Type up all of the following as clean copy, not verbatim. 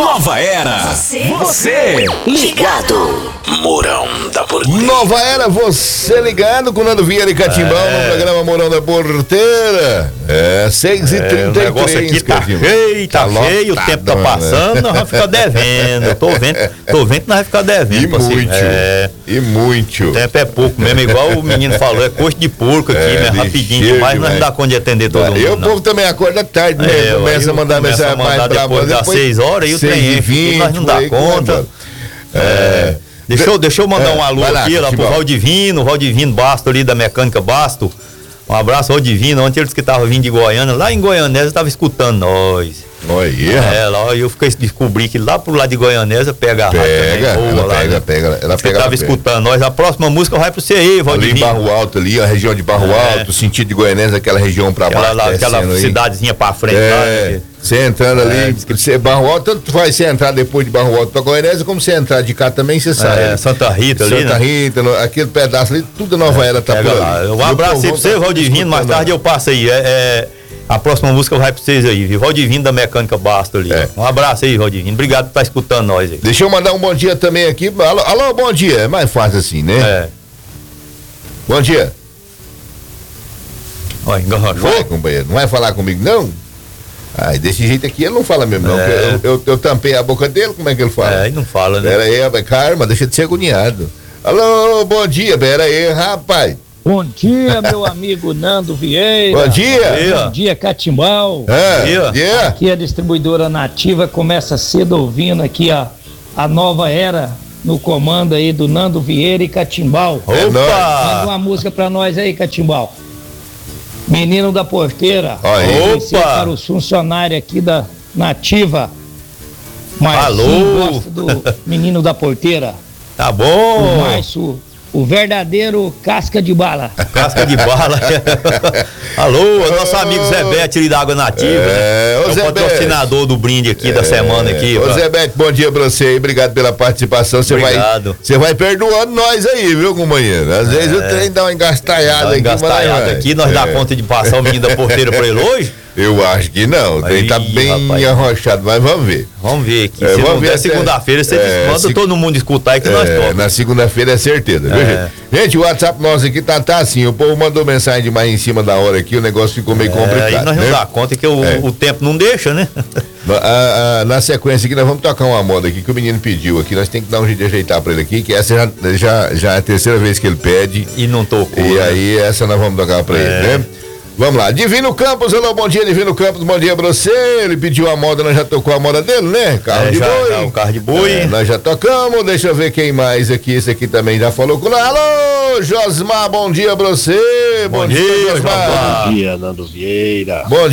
Nova Era. Você ligado. Morão da Porteira. Nova Era, você ligado com o Nando Vieira e Catimbão no programa Morão da Porteira. 6h33. O negócio aqui tá cheio, tá cheio, o tempo tá passando, nós vamos ficar devendo. Eu tô vendo que nós vamos ficar devendo. E muito. O tempo é pouco mesmo, igual o menino falou, é coxa de porco aqui, né? Rapidinho demais, nós não dá conta de atender todo mundo. E o povo também acorda tarde, né? Começa a mandar mensagem mais brava. Depois das 6 horas e o trem enche, nós não dá conta. Deixa eu mandar um alô aqui lá pro Valdivino Basto ali da Mecânica Basto. Um abraço, Valdivino. Ontem eles que estavam vindo de Goiânia, lá em Goianésia, estavam escutando nós. Lá eu descobri que lá pro lado de Goianésia pega a rádio também. Ela tava escutando nós. A próxima música vai pro você aí, Valdivino. Ali em Barro Alto, ali, a região de Barro Alto, sentido de Goianésia, aquela região pra baixo. Aquela cidadezinha pra frente lá. Você entrando ali, Barro Alto, tanto faz você entrar depois de Barro Alto pra Goianésia, como você entrar de cá também, você sai. Santa Rita ali, Santa Rita, aquele pedaço ali, tudo Nova Era tá por ali. Um abraço aí pra você, Valdivino, mais tarde eu passo aí. A próxima música vai pra vocês aí, viu? Valdivino da Mecânica Basto ali. Um abraço aí, Valdivino. Obrigado por estar escutando nós aí. Deixa eu mandar um bom dia também aqui. Alô, bom dia. É mais fácil assim, né? Bom dia. Vai, companheiro. Não vai falar comigo, não? Desse jeito aqui ele não fala mesmo, não. Eu tampei a boca dele, como é que ele fala? Ele não fala, né? Pera aí, calma, deixa de ser agoniado. Alô, bom dia, pera aí, rapaz. Bom dia, meu amigo Nando Vieira. Bom dia. Bom dia, Catimbau. Aqui a distribuidora Nativa começa cedo ouvindo aqui a Nova Era no comando aí do Nando Vieira e Catimbau. Manda uma música pra nós aí, Catimbau. Menino da Porteira. Para os funcionários aqui da Nativa. Mas gosta do Menino da Porteira. Tá bom. O Márcio, o verdadeiro casca de bala. Casca de bala. Alô, nosso amigo Zé Bete ali da Água Nativa. É o patrocinador do brinde aqui da semana aqui. Ô Zé Bete, bom dia pra você aí, obrigado pela participação. Você vai perdoando nós aí, viu, companheiro? Às vezes o trem dá uma engastalhada aqui. Nós dá conta de passar o Menino da Porteira pra ele hoje? Eu acho que não, o trem tá bem arrochado, mas vamos ver. Vamos ver aqui. Se não der segunda-feira, você manda todo mundo escutar aí que nós tocamos. Na segunda-feira é certeza, viu, gente? Gente, o WhatsApp nosso aqui tá assim, o povo mandou mensagem demais em cima da hora aqui, o negócio ficou meio complicado. Aí nós não dá conta que o tempo não deixa, né? Na sequência aqui, nós vamos tocar uma moda aqui que o menino pediu aqui, nós temos que dar um jeito de ajeitar pra ele aqui, que essa já é a terceira vez que ele pede. E não tocou. E aí, essa nós vamos tocar pra ele, né? Vamos lá, Divino Campos, alô, bom dia, Divino Campos, bom dia pra você. Ele pediu a moda, nós já tocou a moda dele, né? Carro de boi. O carro de boi. Nós já tocamos, deixa eu ver quem mais aqui. Esse aqui também já falou com nós. Alô, Josmar, bom dia pra você. Bom dia, Josmar. Bom dia, Nando Vieira. Bom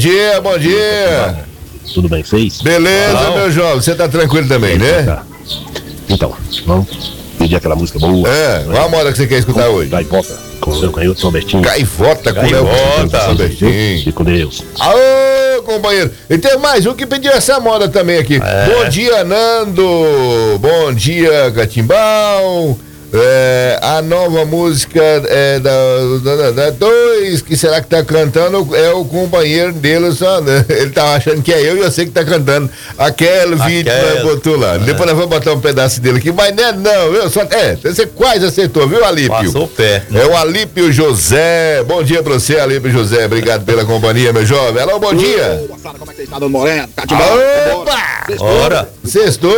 dia. Tudo bem, vocês? Beleza, meu jovem, você tá tranquilo também, né? Então, vamos pedir aquela música boa. Qual a moda que você quer escutar hoje? Gaivota, com o Léo Canhoto, São Bertinho. Gaivota com o Léo Canhoto, São Bertinho. Fique com Deus. Aô, companheiro. E tem mais um que pediu essa moda também aqui. Bom dia, Nando. Bom dia, Catimbau. A nova música da dois, que será que tá cantando é o companheiro dele, só, né? Ele tá achando que é eu sei que tá cantando aquele vídeo que nós botou lá. Depois nós vamos botar um pedaço dele aqui, mas não, viu? Você quase acertou, viu, Alípio? Passou perto. É o Alípio José. Bom dia pra você, Alípio José. Obrigado pela companhia, meu jovem. Alô, bom dia. Como é que você está, Dona Moreno? Opa! Ora! Sextou?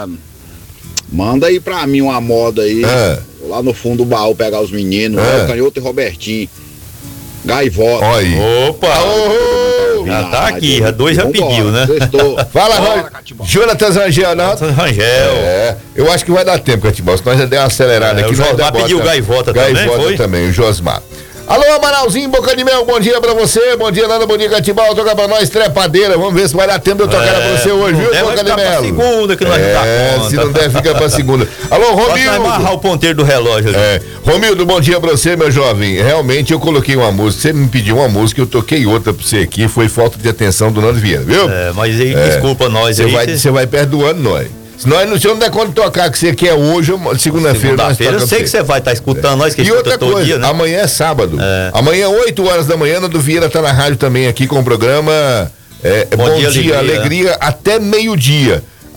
Manda aí pra mim uma moda aí. Lá no fundo do baú pegar os meninos. Canhoto e Robertinho. Gaivota. Opa! Já tá aqui, dois já pediu, né? Fala, Jonatas Rangel, não? Rangel. Eu acho que vai dar tempo, Catibal. Se nós já der uma acelerada aqui, nós vai pedir o Gaivota também. Gaivota também, o Josmar. Alô, Amaralzinho, Boca de Mel, bom dia pra você. Bom dia, Nanda, bom dia, Catimbau. Toca pra nós, trepadeira. Vamos ver se vai dar tempo de eu tocar pra você hoje, viu, Boca de Mel? Segunda, que nós não dá conta. Se não der, fica pra segunda. Alô, Romildo. Vai amarrar o ponteiro do relógio ali. Romildo, bom dia pra você, meu jovem. Realmente, eu coloquei uma música. Você me pediu uma música, eu toquei outra pra você aqui. Foi falta de atenção do Nando Vieira, viu? Mas aí, desculpa nós aí. Você vai perdoando nós. Se não der conta de tocar que você quer hoje, segunda-feira eu sei que você vai estar escutando nós, que e outra coisa, dia, né? Amanhã é sábado. Amanhã, 8 horas da manhã, Nando Vieira tá na rádio também aqui com o programa Bom Dia, Alegria, até meio-dia.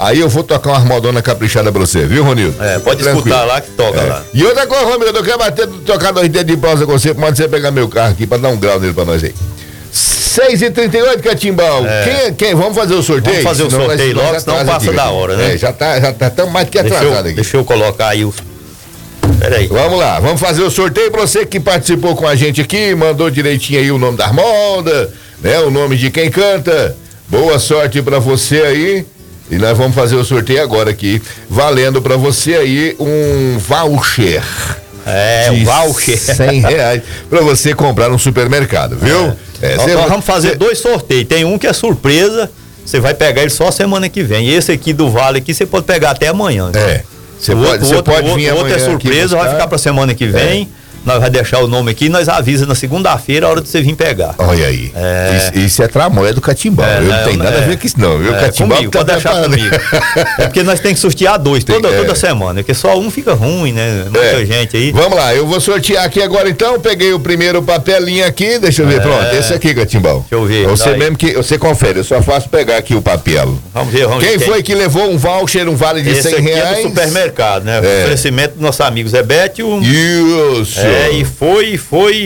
Aí eu vou tocar uma modona caprichada pra você, viu, Ronildo? Pode escutar lá que toca lá. E outra coisa, Romildo, eu quero tocar 2 dedos de prosa com você, pode você pegar meu carro aqui pra dar um grau nele pra nós aí. 6h38, Catimbau. Quem? Vamos fazer o sorteio? Vamos fazer o sorteio logo, senão passa aqui, da hora, né? Já tá mais que atrasado aqui. Deixa eu colocar aí o... Peraí. Vamos lá, vamos fazer o sorteio pra você que participou com a gente aqui, mandou direitinho aí o nome da moda, né? O nome de quem canta. Boa sorte pra você aí. E nós vamos fazer o sorteio agora aqui, valendo pra você aí um voucher. Um voucher. R$100 pra você comprar no supermercado, viu? Nós vamos fazer 2 sorteios. Tem um que é surpresa, você vai pegar ele só semana que vem. E esse aqui do Vale aqui, você pode pegar até amanhã. Você pode vir amanhã. O outro é surpresa, vai ficar pra semana que vem. Nós vamos deixar o nome aqui e nós avisamos na segunda-feira a hora de você vir pegar. Olha aí. Isso é tramóia do Catimbau. Eu não tenho nada a ver com isso, não. Viu? Catimbau comigo, pode deixar comigo. É porque nós temos que sortear 2 toda semana, porque só um fica ruim, né? Muita gente aí. Vamos lá, eu vou sortear aqui agora então. Peguei o primeiro papelinho aqui, deixa eu ver. Pronto, esse aqui, Catimbau. Deixa eu ver. Você mesmo que. Você confere, eu só faço pegar aqui o papel. Vamos ver, Quem foi que levou um voucher, um vale de R$100? Esse aqui é do supermercado, né? Oferecimento do nosso amigo Zé Bétio. Isso. E foi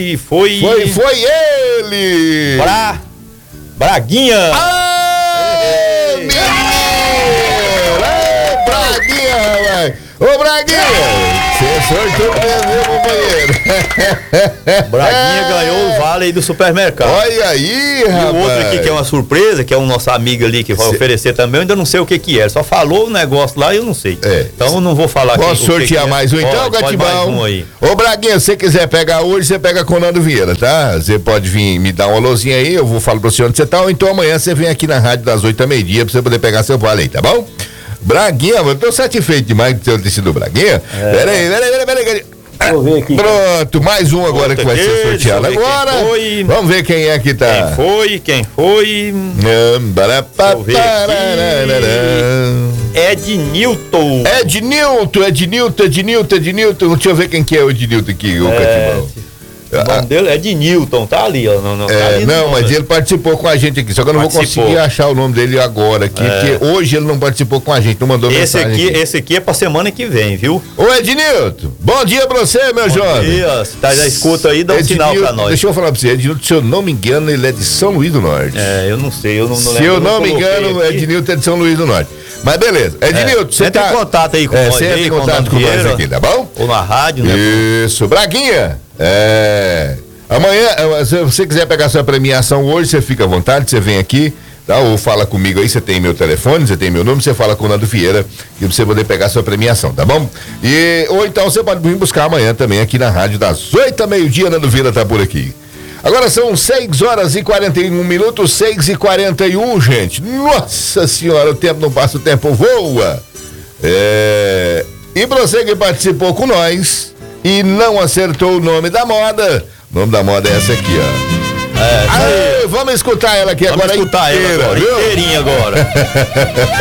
ele! Braguinha! Braguinha, rapaz! Ô, Braguinha! Você sorteou mesmo, meu companheiro! Braguinha ganhou o vale aí do supermercado. Olha aí, rapaz! E o outro aqui que é uma surpresa, que é um nosso amigo ali que vai oferecer também, eu ainda não sei o que é. Só falou o negócio lá e eu não sei. Então eu não vou falar aqui. Posso sortear mais um então, Gatibão? Ô, Braguinha, se você quiser pegar hoje, você pega com o Nando Vieira, tá? Você pode vir me dar uma alôzinha aí, eu vou falar pra você onde você tá, ou então amanhã você vem aqui na rádio das 8 ao meio-dia pra você poder pegar seu vale aí, tá bom? Braguinha, eu tô satisfeito demais de ter sido Braguinha. Peraí. Vou ver aqui. Pronto, mais um agora que vai ser sorteado agora. Vamos ver quem é que tá. Quem foi? Ednilton. Ednilton. Deixa eu ver quem que é o Ednilton aqui, o Catibão. O nome dele é Ednilton, tá ali, ó. Mas ele participou com a gente aqui, só que eu não vou conseguir achar o nome dele agora aqui, porque hoje ele não participou com a gente, não mandou mensagem. Esse aqui é pra semana que vem, viu? Ô, Ednilton, bom dia pra você, meu jovem. Bom dia, se tá na escuta aí, dá um sinal pra nós. Deixa eu falar pra você, Ednilton, se eu não me engano, ele é de São Luís do Norte. Eu não sei, eu não lembro. Se eu não me engano, Ednilton é de São Luís do Norte. Mas beleza, Ednilton, você tá... Entra em contato aí com nós. Você entra em contato com nós aqui, tá bom? Ou na rádio, né? Isso, Braguinha, amanhã, se você quiser pegar sua premiação hoje, você fica à vontade, você vem aqui, tá? Ou fala comigo aí, você tem meu telefone, você tem meu número, você fala com o Nando Vieira e você poder pegar sua premiação, tá bom? Ou então você pode vir buscar amanhã também aqui na rádio das 8 ao meio-dia, Nando Vieira tá por aqui. Agora são 6h41, 6h41, gente. Nossa senhora, o tempo não passa, o tempo voa. E pra você que participou com nós e não acertou o nome da moda, o nome da moda é essa aqui, ó. Vamos escutar ela aqui agora inteira, inteirinha agora.